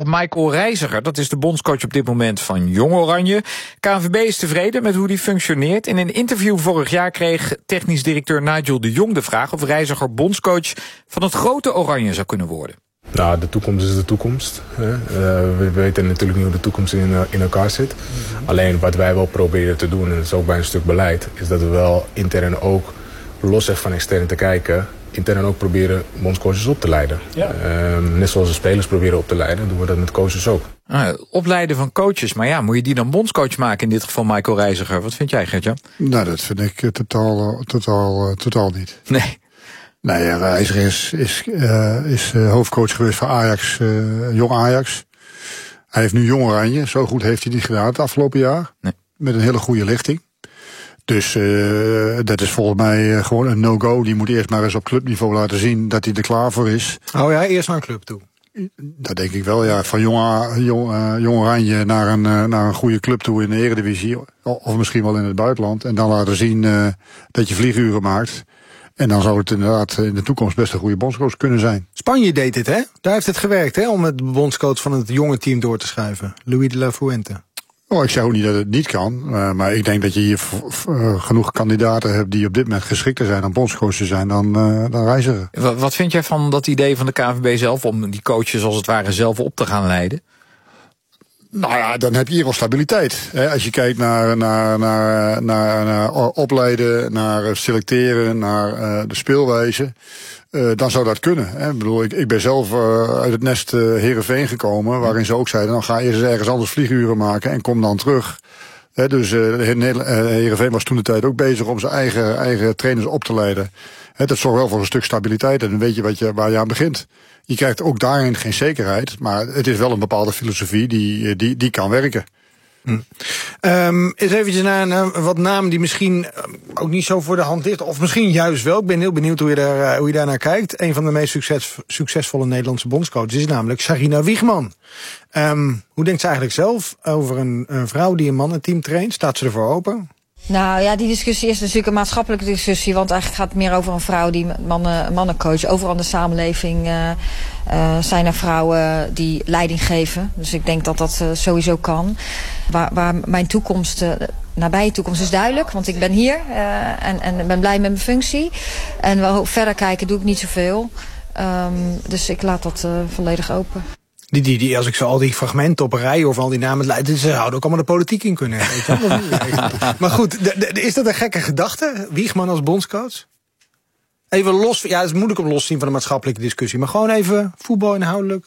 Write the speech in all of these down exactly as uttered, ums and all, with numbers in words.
Michael Reiziger. Dat is de bondscoach op dit moment van Jong Oranje. K N V B is tevreden met hoe die functioneert. In een interview vorig jaar kreeg technisch directeur Nigel de Jong de vraag of Reiziger bondscoach van het grote Oranje zou kunnen worden. Nou, de toekomst is de toekomst. Hè. Uh, we weten natuurlijk niet hoe de toekomst in, uh, in elkaar zit. Mm-hmm. Alleen wat wij wel proberen te doen, en dat is ook bij een stuk beleid, is dat we wel intern ook, los van extern te kijken, intern ook proberen bondscoaches op te leiden. Ja. Uh, net zoals de spelers proberen op te leiden, doen we dat met coaches ook. Ah, opleiden van coaches, maar ja, moet je die dan bondscoach maken, in dit geval Michael Reiziger? Wat vind jij, Gertjan? Nou, dat vind ik uh, totaal, uh, totaal, uh, totaal niet. Nee. Nee, ja, Reiziger is, is, uh, is uh, hoofdcoach geweest van Ajax, uh, Jong Ajax. Hij heeft nu Jong Oranje. Zo goed heeft hij niet gedaan het afgelopen jaar. Nee. Met een hele goede lichting. Dus uh, dat is volgens mij uh, gewoon een no-go. Die moet eerst maar eens op clubniveau laten zien dat hij er klaar voor is. Oh ja, eerst naar een club toe. Dat denk ik wel, ja. Van Jong, Jong, uh, Jong Oranje naar een, uh, naar een goede club toe in de Eredivisie. Of misschien wel in het buitenland. En dan laten zien uh, dat je vlieguren maakt. En dan zou het inderdaad in de toekomst best een goede bondscoach kunnen zijn. Spanje deed dit, hè? Daar heeft het gewerkt, hè? Om het bondscoach van het jonge team door te schuiven. Louis de la Fuente. Oh, ik zeg ook niet dat het niet kan. Uh, maar ik denk dat je hier uh, genoeg kandidaten hebt die op dit moment geschikter zijn om bondscoach te zijn dan, uh, dan Reiziger. Wat, wat vind jij van dat idee van de K N V B zelf om die coaches als het ware zelf op te gaan leiden? Nou ja, dan heb je hier wel stabiliteit. Hè? Als je kijkt naar, naar, naar, naar, naar opleiden, naar selecteren, naar uh, de speelwijze, uh, dan zou dat kunnen. Hè? Ik bedoel, ik, ik ben zelf uh, uit het nest uh, Heerenveen gekomen, waarin ze ook zeiden, dan ga eerst eens ergens anders vlieguren maken en kom dan terug. Hè? Dus uh, Heerenveen was toen de tijd ook bezig om zijn eigen, eigen trainers op te leiden. Hè? Dat zorgt wel voor een stuk stabiliteit en dan weet je, wat je waar je aan begint. Je krijgt ook daarin geen zekerheid, maar het is wel een bepaalde filosofie die, die, die kan werken. Hm. Um, eens eventjes naar, naar wat namen die misschien ook niet zo voor de hand ligt, of misschien juist wel. Ik ben heel benieuwd hoe je daar, hoe je daar naar kijkt. Een van de meest succes, succesvolle Nederlandse bondscoaches is namelijk Sarina Wiegman. Um, hoe denkt ze eigenlijk zelf over een, een vrouw die een mannenteam traint? Staat ze ervoor open? Nou ja, die discussie is natuurlijk een maatschappelijke discussie. Want eigenlijk gaat het meer over een vrouw die mannen, mannencoach. Overal in de samenleving uh, uh, zijn er vrouwen die leiding geven. Dus ik denk dat dat uh, sowieso kan. Waar, waar mijn toekomst, uh, nabije toekomst is duidelijk. Want ik ben hier uh, en, en ben blij met mijn functie. En wel verder kijken doe ik niet zoveel. Um, dus ik laat dat uh, volledig open. Die, die, die, als ik zo al die fragmenten op een rij hoor van al die namen, ze zouden ook allemaal de politiek in kunnen. Weet je wel? Maar goed, de, de, is dat een gekke gedachte? Wiegman als bondscoach? Even los, ja, het is moeilijk om los te zien van de maatschappelijke discussie, maar gewoon even voetbal inhoudelijk.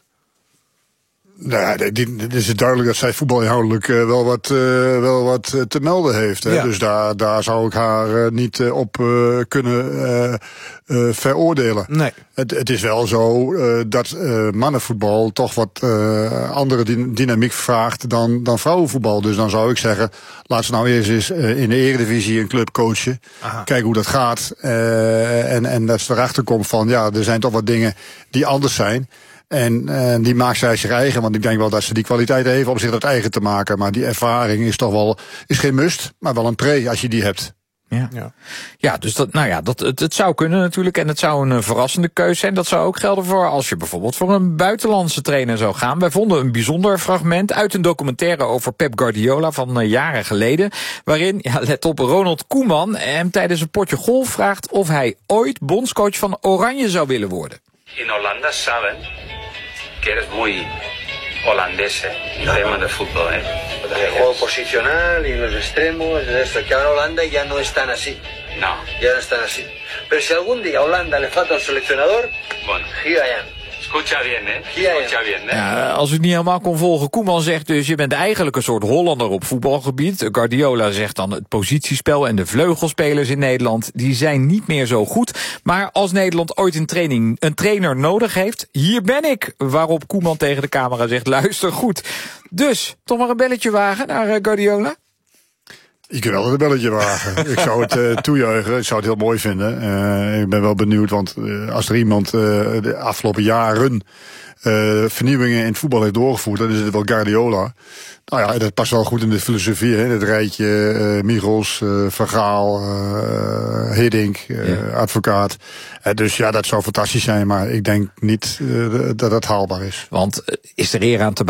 Nou ja, het is duidelijk dat zij voetbalinhoudelijk uh, wel wat, uh, wel wat uh, te melden heeft. Hè? Ja. Dus daar, daar zou ik haar uh, niet uh, op uh, kunnen uh, uh, veroordelen. Nee. Het, het is wel zo uh, dat uh, mannenvoetbal toch wat uh, andere dy- dynamiek vraagt dan, dan vrouwenvoetbal. Dus dan zou ik zeggen, laat ze nou eerst eens uh, in de Eredivisie een club coachen. Aha. Kijken hoe dat gaat. Uh, en, en dat ze erachter komt van, ja, er zijn toch wat dingen die anders zijn. En uh, die maakt zij zich eigen, want ik denk wel dat ze die kwaliteit heeft om zich dat eigen te maken. Maar die ervaring is toch wel, is geen must, maar wel een pre als je die hebt. Ja, ja. ja dus dat, nou ja, dat, het, het zou kunnen natuurlijk. En het zou een verrassende keuze zijn. Dat zou ook gelden voor als je bijvoorbeeld voor een buitenlandse trainer zou gaan. Wij vonden een bijzonder fragment uit een documentaire over Pep Guardiola van uh, jaren geleden. Waarin, ja, let op, Ronald Koeman hem tijdens een potje golf vraagt of hij ooit bondscoach van Oranje zou willen worden. In Holanda saben que eres muy holandés, eh, el tema del fútbol, eh. El juego posicional y los extremos, esto, que ahora Holanda ya no están así. No. Ya no están así. Pero si algún día a Holanda le falta un seleccionador, bueno, here I am. Escucha bien, hè? Escucha bien, hè? Ja, als u het niet helemaal kon volgen, Koeman zegt dus, je bent eigenlijk een soort Hollander op voetbalgebied. Guardiola zegt dan, het positiespel en de vleugelspelers in Nederland, die zijn niet meer zo goed. Maar als Nederland ooit een, training, een trainer nodig heeft, hier ben ik. Waarop Koeman tegen de camera zegt, luister goed. Dus, toch maar een belletje wagen naar uh, Guardiola? Ik kan wel een belletje wagen. Ik zou het uh, toejuichen. Ik zou het heel mooi vinden. Uh, ik ben wel benieuwd, want uh, als er iemand uh, de afgelopen jaren uh, vernieuwingen in het voetbal heeft doorgevoerd, dan is het wel Guardiola. Nou ja, dat past wel goed in de filosofie, hè? Het rijtje uh, Michels, uh, Van Gaal, uh, Hiddink, uh, ja. Advocaat. Uh, dus ja, dat zou fantastisch zijn, maar ik denk niet uh, dat dat haalbaar is. Want uh, is er eer aan te